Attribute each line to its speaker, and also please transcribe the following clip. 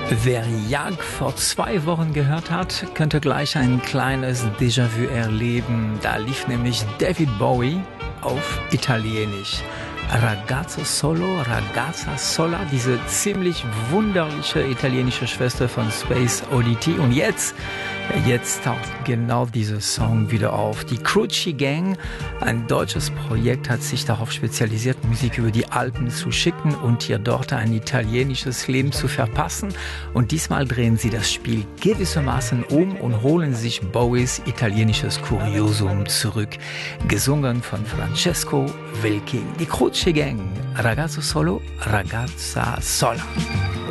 Speaker 1: Wer Jag vor 2 Wochen gehört hat, könnte gleich ein kleines Déjà-vu erleben. Da lief nämlich David Bowie auf Italienisch. Ragazzo Solo, Ragazza Sola, diese ziemlich wunderliche italienische Schwester von Space Oddity. Und jetzt taucht genau dieser Song wieder auf. Die Cruci Gang, ein deutsches Projekt, hat sich darauf spezialisiert, Musik über die Alpen zu schicken und hier dort ein italienisches Leben zu verpassen. Und diesmal drehen sie das Spiel gewissermaßen um und holen sich Bowies italienisches Kuriosum zurück. Gesungen von Francesco Wilking. Die Cruci Gang, Ragazzo Solo, Ragazza Sola.